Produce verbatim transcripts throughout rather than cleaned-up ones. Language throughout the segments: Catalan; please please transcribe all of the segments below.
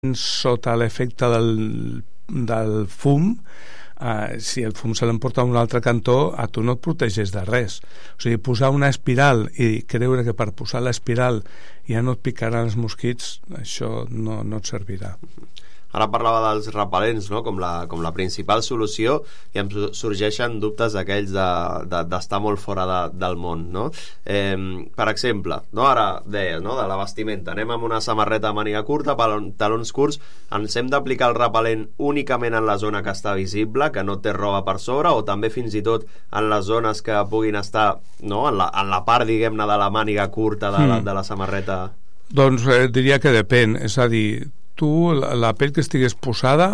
sota l'efecte del, del fum, eh, si el fum se l'emporta a un altre cantó, a tu no et protegeix de res. O sigui, posar una espiral i creure que per posar l'espiral ja no et picaran els mosquits, això no, no et servirà. Ara parlava dels repel·lents, no? com, la, com la principal solució, i em sorgeixen dubtes d'aquells d'estar de, de, molt fora de, del món, no? Eh, per exemple, no? Ara deies, no? De la vestimenta, anem amb una samarreta de màniga curta, talons curts, ens hem d'aplicar el repel·lent únicament en la zona que està visible, que no té roba per sobre, o també fins i tot en les zones que puguin estar, no? en, la, en la part, diguem-ne, de la màniga curta de la, mm. de la samarreta? Doncs eh, diria que depèn, és a dir, tu, la, la pell que estigués posada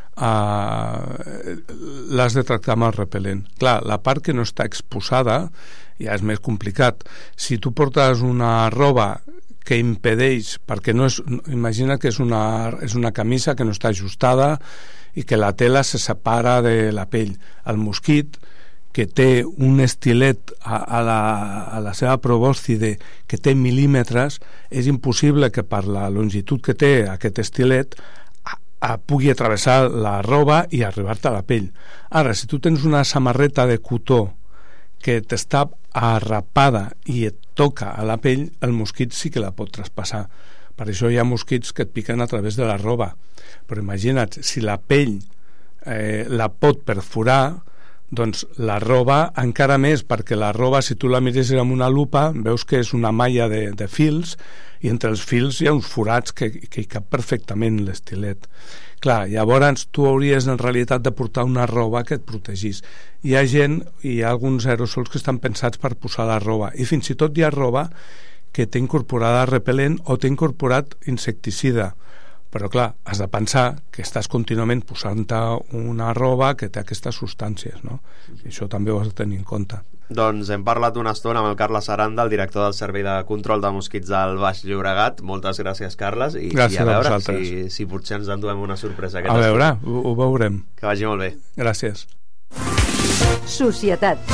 eh, l'has de tractar amb el repel·lent. Clar, la part que no està exposada ja és més complicat. Si tu portes una roba que impedeix, perquè no és, imagina que és una, és una camisa que no està ajustada i que la tela se separa de la pell. El mosquit, que té un estilet a, a, la, a la seva probòscide que té mil·límetres, és impossible que per la longitud que té aquest estilet a, a, pugui atravessar la roba i arribar-te a la pell. Ara, si tu tens una samarreta de cotó que t'està arrapada i et toca a la pell, el mosquit sí que la pot traspassar. Per això hi ha mosquits que et piquen a través de la roba. Però imagina't, si la pell eh, la pot perforar, doncs la roba encara més, perquè la roba, si tu la mires amb una lupa, veus que és una malla de, de fils, i entre els fils hi ha uns forats que, que hi cap perfectament l'estilet. Clar, llavors tu hauries en realitat de portar una roba que et protegís. Hi ha gent, hi ha alguns aerosols que estan pensats per posar la roba, i fins i tot hi ha roba que té incorporada repel·lent o té incorporat insecticida. Però clar, has de pensar que estàs contínuament posant-te una roba que té aquestes substàncies, no? I això també ho has de tenir en compte. Doncs hem parlat una estona amb el Carles Aranda, el director del Servei de Control de Mosquits del Baix Llobregat. Moltes gràcies, Carles, i, gràcies i a veure a si, si potser ens enduem una sorpresa. A veure, ho, ho veurem. Que vagi molt bé. Gràcies. Societat.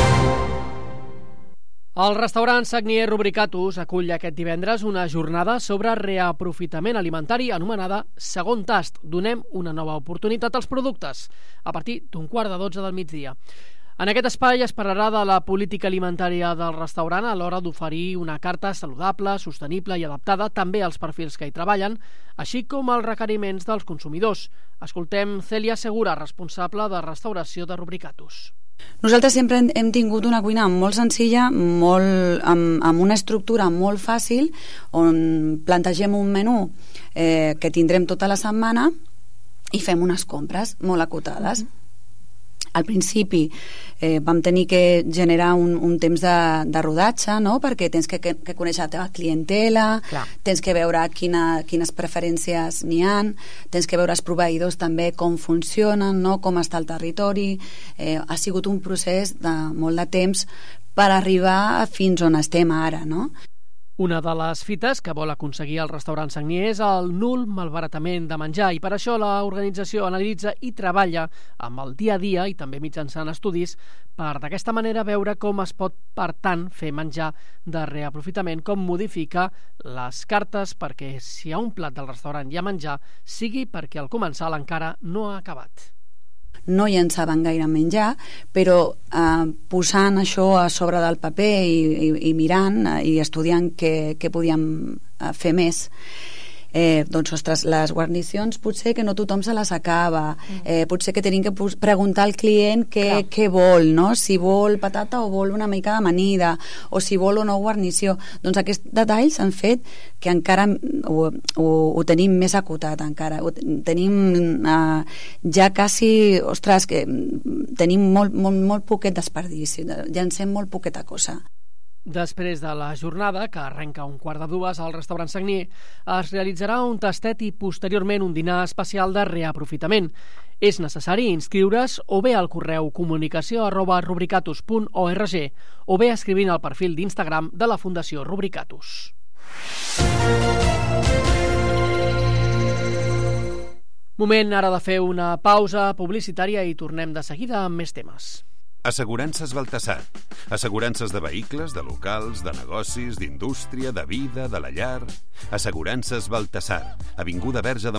El restaurant Sagnier Rubricatus acull aquest divendres una jornada sobre reaprofitament alimentari anomenada Segon Tast. Donem una nova oportunitat als productes a partir d'un quart de dotze del migdia. En aquest espai es parlarà de la política alimentària del restaurant a l'hora d'oferir una carta saludable, sostenible i adaptada també als perfils que hi treballen, així com als requeriments dels consumidors. Escoltem Cèlia Segura, responsable de restauració de Rubricatus. Nosaltres sempre hem tingut una cuina molt senzilla, molt, amb, amb una estructura molt fàcil, on plantegem un menú eh, que tindrem tota la setmana i fem unes compres molt acotades. Al principi eh, vam tenir que generar un, un temps de, de rodatge, no? Perquè tens que, que, que conèixer la teva clientela, clar. Tens que veure quina, quines preferències n'hi ha, tens que veure els proveïdors també com funcionen, no? Com està el territori. Eh, ha sigut un procés de molt de temps per arribar fins on estem ara, no? Una de les fites que vol aconseguir el restaurant Sagnier és el nul malbaratament de menjar, i per això l'organització analitza i treballa amb el dia a dia i també mitjançant estudis per d'aquesta manera veure com es pot, per tant, fer menjar de reaprofitament, com modifica les cartes perquè si a un plat del restaurant hi ha menjar sigui perquè al comensal encara no ha acabat. No llençaven gaire menjar, però eh, posant això a sobre del paper i, i, i mirant eh, i estudiant què, què podíem eh, fer més, eh, doncs, ostres, les guarnicions potser que no tothom se les acaba, eh, potser que tenim que preguntar al client què, què vol, no? Si vol patata o vol una mica d'amanida, o si vol o no guarnició. Doncs aquests detalls han fet que encara ho, ho, ho tenim més acotat encara, ho tenim eh, ja quasi, ostres, que tenim molt, molt, molt poquet desperdici, llancem molt poqueta cosa. Després de la jornada, que arrenca un quart de dues al restaurant Sagnier, es realitzarà un tastet i posteriorment un dinar especial de reaprofitament. És necessari inscriure's o bé al correu comunicació arroba rubricatus punt org o bé escrivint al perfil d'Instagram de la Fundació Rubricatus. Moment ara de fer una pausa publicitària i tornem de seguida amb més temes. Assegurances Baltasar. Assegurances de vehicles, de locals, de negocis, d'indústria, de vida, de la llar. Assegurances Baltasar. Avinguda Verge de